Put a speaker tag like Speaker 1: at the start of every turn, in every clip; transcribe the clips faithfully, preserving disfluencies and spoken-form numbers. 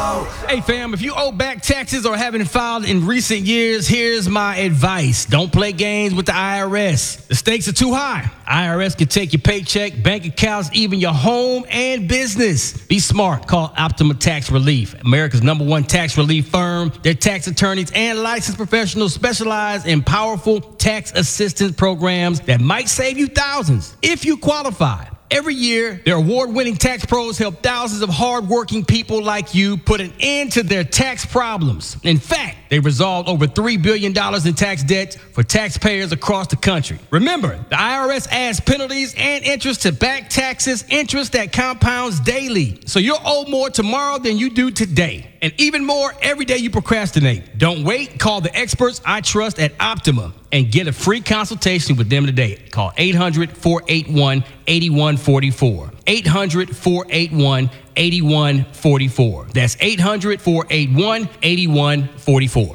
Speaker 1: Hey fam, if you owe back taxes or haven't filed in recent years, here's my advice. Don't play games with the I R S. The stakes are too high. I R S can take your paycheck, bank accounts, even your home and business. Be smart. Call Optima Tax Relief, America's number one tax relief firm. Their tax attorneys and licensed professionals specialize in powerful tax assistance programs that might save you thousands if you qualify. Every year, their award-winning tax pros help thousands of hard-working people like you put an end to their tax problems. In fact, they resolved over three billion dollars in tax debt for taxpayers across the country. Remember, the I R S adds penalties and interest to back taxes, interest that compounds daily. So you'll owe more tomorrow than you do today. And even more every day you procrastinate. Don't wait. Call the experts I trust at Optima and get a free consultation with them today. Call eight hundred, four eight one, eight one four four. eight hundred, four eight one, eight one four four. That's eight hundred, four eight one, eight one four four.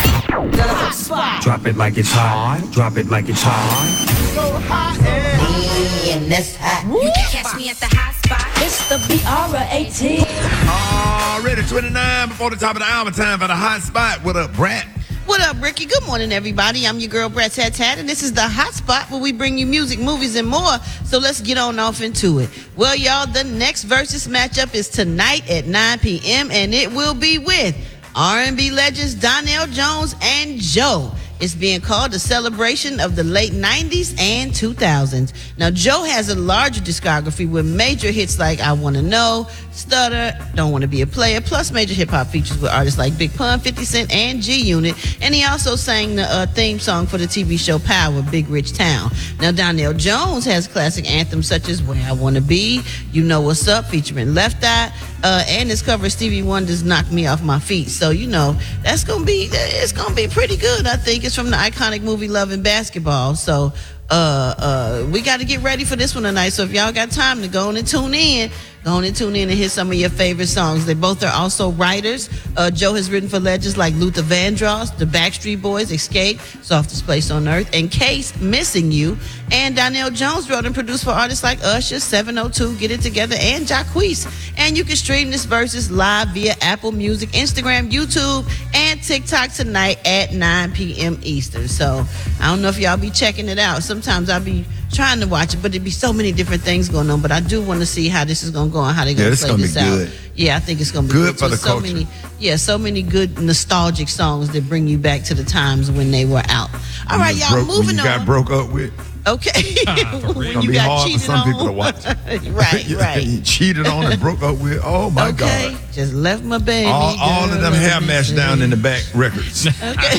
Speaker 2: Drop it like it's hot. Drop it like it's hot.
Speaker 3: So hot and that's hot.
Speaker 4: You can catch me at the hot spot.
Speaker 3: It's the B R eighteen.
Speaker 2: Already twenty-nine before the top of the hour. Time for the hot spot. What up, Brat?
Speaker 5: What up, Ricky? Good morning, everybody. I'm your girl, Brat Tat Tat, and this is the Hot Spot where we bring you music, movies, and more. So let's get on off into it. Well, y'all, the next versus matchup is tonight at nine p.m., and it will be with R and B legends Donell Jones and Joe. It's being called a celebration of the late nineties and two thousands. Now, Joe has a larger discography with major hits like I Wanna Know, Stutter, Don't Wanna Be a Player, plus major hip-hop features with artists like Big Pun, fifty Cent, and G-Unit. And he also sang the uh, theme song for the T V show Power, Big Rich Town. Now, Donell Jones has classic anthems such as Where I Wanna Be, You Know What's Up, featuring Left Eye, uh, and his cover of Stevie Wonder's Knock Me Off My Feet. So, you know, that's gonna be, it's gonna be pretty good, I think. It's from the iconic movie Love and Basketball. So uh uh we got to get ready for this one tonight. So if y'all got time to go on and tune in, go on and tune in and hear some of your favorite songs. They both are also writers. Uh, Joe has written for legends like Luther Vandross, the Backstreet Boys, Escape, Softest Place on Earth, and Case, Missing You. And Donell Jones wrote and produced for artists like Usher, seven oh two, Get It Together, and Jacquees. And you can stream this versus live via Apple Music, Instagram, YouTube, and TikTok tonight at nine p.m. Eastern. So I don't know if y'all be checking it out. Sometimes I'll be trying to watch it, but there'd be so many different things going on. But I do want to see how this is going to go and how they're going to
Speaker 2: Yeah,
Speaker 5: play
Speaker 2: this
Speaker 5: this
Speaker 2: gonna be
Speaker 5: out.
Speaker 2: good.
Speaker 5: Yeah, I think it's going to be
Speaker 2: Good
Speaker 5: good.
Speaker 2: for the
Speaker 5: so
Speaker 2: culture.
Speaker 5: Many, yeah, so many good nostalgic songs that bring you back to the times when they were out. All right,
Speaker 2: You
Speaker 5: y'all,
Speaker 2: broke- when
Speaker 5: moving
Speaker 2: you
Speaker 5: on.
Speaker 2: got broke up with.
Speaker 5: Okay.
Speaker 2: It's
Speaker 5: When
Speaker 2: gonna
Speaker 5: you
Speaker 2: be
Speaker 5: got
Speaker 2: hard for
Speaker 5: cheated
Speaker 2: some
Speaker 5: on.
Speaker 2: people to watch.
Speaker 5: Right, right.
Speaker 2: You cheated on and broke up with. Oh my
Speaker 5: Okay,
Speaker 2: God.
Speaker 5: just left my baby.
Speaker 2: All, all of
Speaker 5: girl,
Speaker 2: them
Speaker 5: let
Speaker 2: hair
Speaker 5: me
Speaker 2: mashed
Speaker 5: see.
Speaker 2: down in the back records.
Speaker 5: Okay.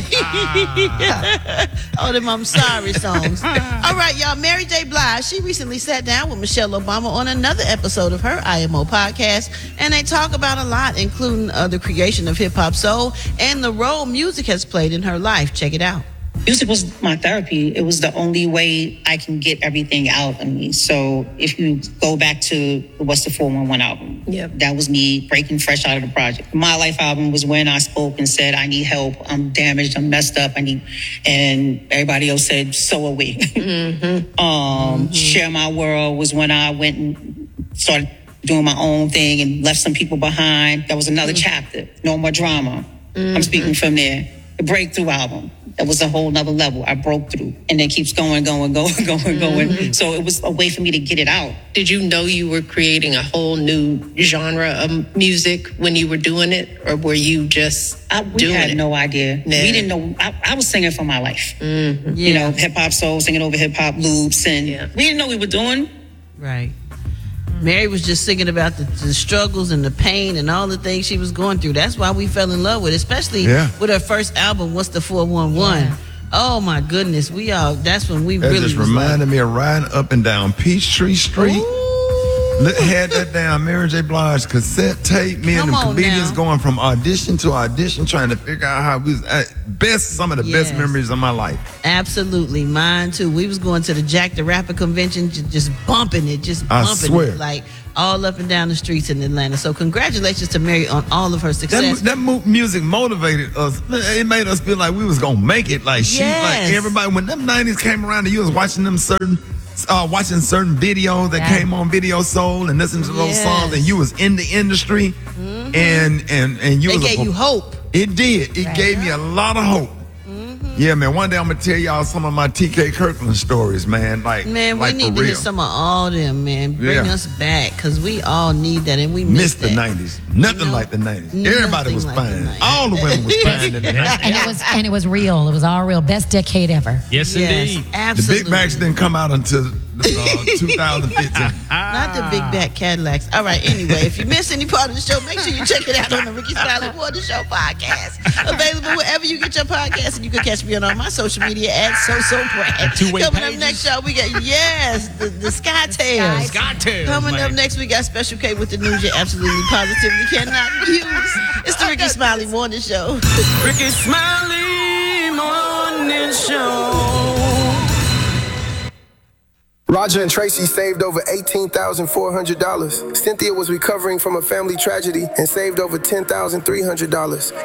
Speaker 5: All them I'm sorry songs. All right, y'all. Mary J. Blige, she recently sat down with Michelle Obama on another episode of her I M O podcast, and they talk about a lot, including uh, the creation of hip hop soul and the role music has played in her life. Check it out.
Speaker 6: Music was my therapy. It was the only way I can get everything out of me. So if you go back to the What's the four one one album,
Speaker 4: Yep.
Speaker 6: that was me breaking fresh out of the project. My Life album was when I spoke and said, I need help. I'm damaged. I'm messed up. I need, and everybody else said, so are we. Mm-hmm. um, mm-hmm. Share My World was when I went and started doing my own thing and left some people behind. That was another mm-hmm. chapter. No More Drama. Mm-hmm. I'm speaking from there. The Breakthrough album. That was a whole nother level. I broke through and then keeps going, going, going, going, going. Mm-hmm. So it was a way for me to get it out.
Speaker 4: Did you know you were creating a whole new genre of music when you were doing it? Or were you just
Speaker 6: I, we
Speaker 4: doing
Speaker 6: had
Speaker 4: it?
Speaker 6: no idea.
Speaker 4: Nah.
Speaker 6: We didn't know. I, I was singing for my life.
Speaker 4: Mm-hmm.
Speaker 6: You know, hip hop soul, singing over hip hop loops. And
Speaker 4: Yeah.
Speaker 6: we didn't know what we were doing.
Speaker 5: Right. Mary was just singing about the, the struggles and the pain and all the things she was going through. That's why we fell in love with it, especially
Speaker 2: Yeah.
Speaker 5: with her first album, What's the four one one?
Speaker 4: Yeah.
Speaker 5: Oh my goodness, we all, that's when we
Speaker 2: That
Speaker 5: really
Speaker 2: just
Speaker 5: was
Speaker 2: reminded
Speaker 5: like,
Speaker 2: me of riding up and down Peachtree Street. Look, had that down Mary J. Blige cassette tape. Me and
Speaker 5: Come
Speaker 2: the
Speaker 5: on
Speaker 2: comedians
Speaker 5: now.
Speaker 2: going from audition to audition, trying to figure out how we was uh, best. Some of the
Speaker 5: Yes.
Speaker 2: best memories of my life.
Speaker 5: Absolutely, mine too. We was going to the Jack the Rapper convention, j- just bumping it, just
Speaker 2: I
Speaker 5: bumping
Speaker 2: swear.
Speaker 5: it, like all up and down the streets in Atlanta. So congratulations to Mary on all of her
Speaker 2: That,
Speaker 5: success.
Speaker 2: that mu- music motivated us. It made us feel like we was gonna make it. Like she,
Speaker 5: Yes.
Speaker 2: like everybody. When them nineties came around, and you was watching them certain, uh, watching certain videos that
Speaker 5: Yeah.
Speaker 2: came on Video Soul and listening to those
Speaker 5: Yes.
Speaker 2: songs, and you was in the industry. and and and you
Speaker 5: They
Speaker 2: was a
Speaker 5: gave
Speaker 2: pro-
Speaker 5: you hope.
Speaker 2: It did. It gave me a lot of hope. Yeah, man. One day I'm gonna tell y'all some of my T K Kirkland stories, man. Like,
Speaker 5: Man,
Speaker 2: like
Speaker 5: we need
Speaker 2: for
Speaker 5: to
Speaker 2: real.
Speaker 5: hear some of all them, man. Bring
Speaker 2: Yeah.
Speaker 5: us back, because we all need that, and we
Speaker 2: Missed
Speaker 5: missed
Speaker 2: the
Speaker 5: that.
Speaker 2: nineties. Nothing
Speaker 5: You know,
Speaker 2: like the nineties.
Speaker 5: nothing
Speaker 2: Everybody was
Speaker 5: like the
Speaker 2: fine.
Speaker 5: nineties.
Speaker 2: All the women was fine in the nineties.
Speaker 7: And it was and it was real. It was all real. Best decade ever.
Speaker 1: Yes,
Speaker 5: Yes,
Speaker 1: indeed.
Speaker 2: The
Speaker 5: absolutely.
Speaker 2: Big Macs didn't come out until uh, two thousand fifteen.
Speaker 5: Not the big back Cadillacs. All right, anyway, if you miss any part of the show, make sure you check it out on the Ricky Smiley Morning Show podcast. Available wherever you get your podcast, and you can catch me on all my social media at So So Brad.
Speaker 1: Two-way
Speaker 5: Coming
Speaker 1: pages.
Speaker 5: up next, y'all, we got, yes, the, the Sky Tales.
Speaker 1: Sky Tales,
Speaker 5: Coming
Speaker 1: man.
Speaker 5: up next, we got Special K with the news you absolutely positively cannot use. It's the Ricky Smiley Morning Show.
Speaker 8: Ricky Smiley Morning Show.
Speaker 9: Roger and Tracy saved over eighteen thousand four hundred dollars. Cynthia was recovering from a family tragedy and saved over ten thousand three hundred dollars.